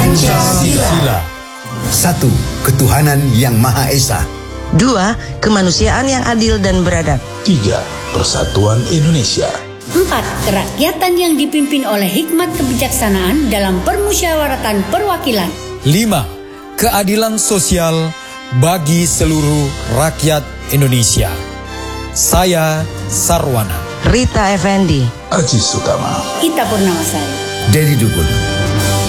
Pancasila. 1. Ketuhanan yang Maha Esa. 2. Kemanusiaan yang adil dan beradab. 3. Persatuan Indonesia. 4. Kerakyatan yang dipimpin oleh hikmat kebijaksanaan dalam permusyawaratan perwakilan. 5. Keadilan sosial bagi seluruh rakyat Indonesia. Saya Sarwana. Rita Effendi. Aji Sutama. Ita Purnamasari. Dedi Dukun.